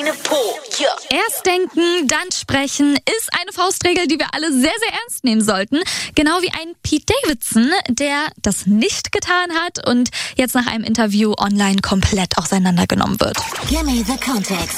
Christina Poole. Yeah. Erst denken, dann sprechen ist eine Faustregel, die wir alle sehr, sehr ernst nehmen sollten. Genau wie ein Pete Davidson, der das nicht getan hat und jetzt nach einem Interview online komplett auseinandergenommen wird. Give me the context.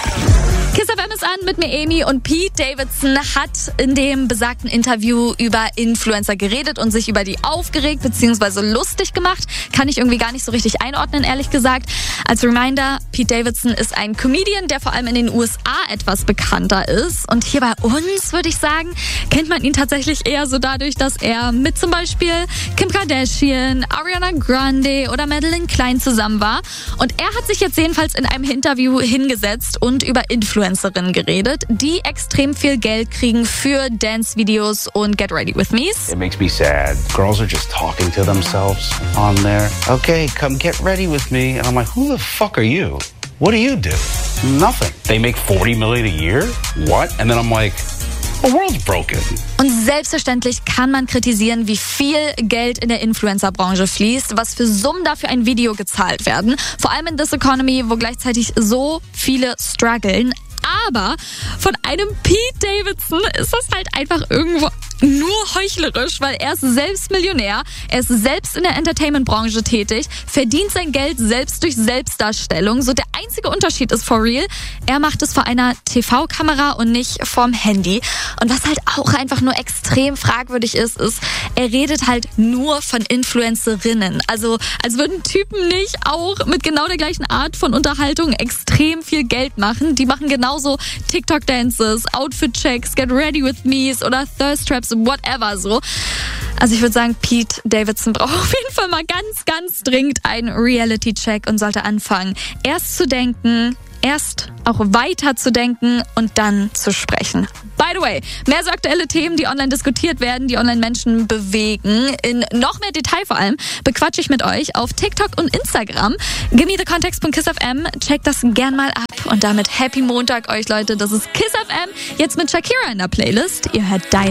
Kiss FM ist an mit mir Amy und Pete Davidson hat in dem besagten Interview über Influencer geredet und sich über die aufgeregt bzw. lustig gemacht. Kann ich irgendwie gar nicht so richtig einordnen, ehrlich gesagt. Als Reminder, Pete Davidson ist ein Comedian, der vor allem in den USA etwas bekannter ist. Und hier bei uns, würde ich sagen, kennt man ihn tatsächlich eher so dadurch, dass er mit zum Beispiel Kim Kardashian, Ariana Grande oder Madeline Klein zusammen war. Und er hat sich jetzt jedenfalls in einem Interview hingesetzt und über Influencerinnen geredet, die extrem viel Geld kriegen für Dance-Videos und Get Ready With Me's. It makes me sad. Girls are just talking to themselves on there. Okay, come get ready with me. And I'm like, who the fuck are you? What do you do? Nothing. They make $40 million a year? What? And then I'm like, the world's broken. Und selbstverständlich kann man kritisieren, wie viel Geld in der Influencer-Branche fließt, was für Summen dafür ein Video gezahlt werden. Vor allem in this economy, wo gleichzeitig so viele strugglen. Aber von einem Pete Davidson ist das halt einfach irgendwo nur heuchlerisch, weil er ist selbst Millionär, er ist selbst in der Entertainment-Branche tätig, verdient sein Geld selbst durch Selbstdarstellung. So der einzige Unterschied ist for real, er macht es vor einer TV-Kamera und nicht vorm Handy. Und was halt auch einfach nur extrem fragwürdig ist, er redet halt nur von Influencerinnen. Also als würden Typen nicht auch mit genau der gleichen Art von Unterhaltung extrem viel Geld machen. Die machen genauso TikTok-Dances, Outfit-Checks, Get Ready With Me's oder Thirst Traps, whatever so. Also ich würde sagen, Pete Davidson braucht auf jeden Fall mal ganz, ganz dringend einen Reality-Check und sollte anfangen, erst zu denken, erst auch weiter zu denken und dann zu sprechen. By the way, mehr so aktuelle Themen, die online diskutiert werden, die online Menschen bewegen, in noch mehr Detail vor allem, bequatsche ich mit euch auf TikTok und Instagram. Give me the context.kissfm, checkt das gern mal ab und damit Happy Montag euch Leute, das ist Kiss FM, jetzt mit Shakira in der Playlist. Ihr hört Dein